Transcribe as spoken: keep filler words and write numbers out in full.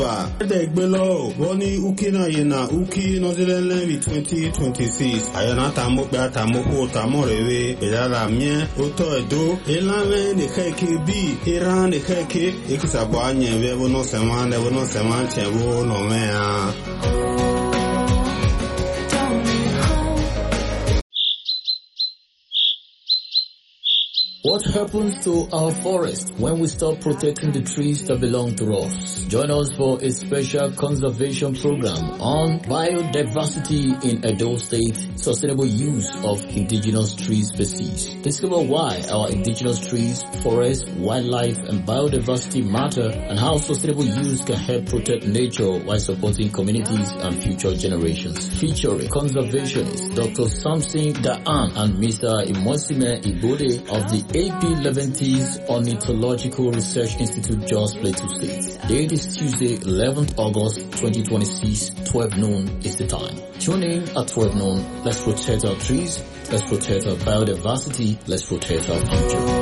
Degbelo, Boni Ukina Yena, Uki, Nozilen twenty twenty-six. Ayana Tamok Tamoko Tamorewe, Edala Mien, Oto Edo, Elame, the Heke B, Iran, the Heke, Ikisabanye, Vevo no Seman, Never no Seman, Chevo, no man. What happens to our forest when we stop protecting the trees that belong to us? Join us for a special conservation program on biodiversity in Edo State, sustainable use of indigenous tree species. Discover why our indigenous trees, forests, wildlife, and biodiversity matter and how sustainable use can help protect nature while supporting communities and future generations. Featuring conservationists Doctor Samson Daan and Mister Imosime Ibode of the A P Leventis Ornithological Research Institute, Jos Plateau State. Date is Tuesday, eleventh August twenty twenty-six, twelve noon is the time. Tune in at twelve noon. Let's protect our trees, let's protect our biodiversity, let's protect our future.